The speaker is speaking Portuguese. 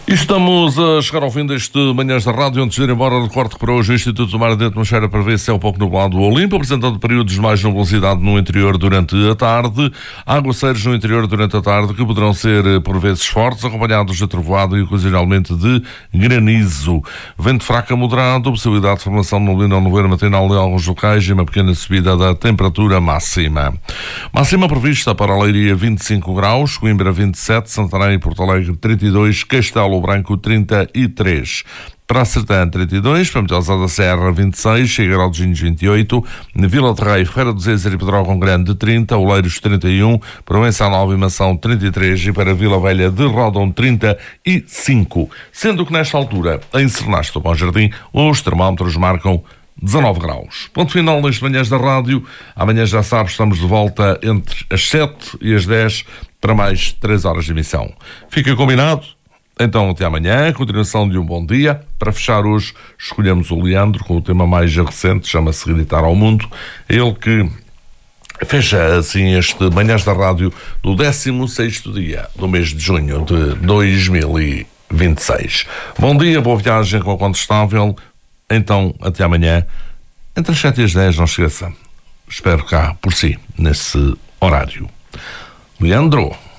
Estamos a chegar ao fim deste Manhãs da Rádio. Antes de ir embora, recordo que para hoje o Instituto do Mar de Atmosfera prevê céu pouco nublado ou limpo, apresentando períodos de mais nubosidade no interior durante a tarde, aguaceiros no interior durante a tarde, que poderão ser por vezes fortes, acompanhados de trovoada e ocasionalmente de granizo. Vento fraco a moderado, possibilidade de formação de neblina ou nevoeiro matinal em alguns locais e uma pequena subida da temperatura máxima. Máxima prevista para a Leiria 25 graus, Coimbra 27, Santarém e Porto Alegre 32, Castelo Branco 33. Para a Sertã 32, para Meteosa da Serra 26, Figueiró dos Vinhos 28, Vila de Rei, Ferreira do Zezer e Pedrógão Grande 30, Oleiros 31, Provença Nova e Mação 33 e para Vila Velha de Rodão 35. Sendo que nesta altura, em Sernaste do Bom Jardim, os termómetros marcam 19 graus. Ponto final neste Manhãs da Rádio. Amanhã, já sabes, estamos de volta entre as 7 e as 10 para mais 3 horas de emissão. Fica combinado? Então, até amanhã, continuação de um bom dia. Para fechar hoje, escolhemos o Leandro com o tema mais recente, chama-se Gritar ao Mundo. Ele que fecha assim este Manhãs da Rádio do 16º dia do mês de junho de 2026. Bom dia, boa viagem com a Conta Estável. Então, até amanhã, entre as 7 e as 10, não esqueça. Espero cá por si, nesse horário. Leandro.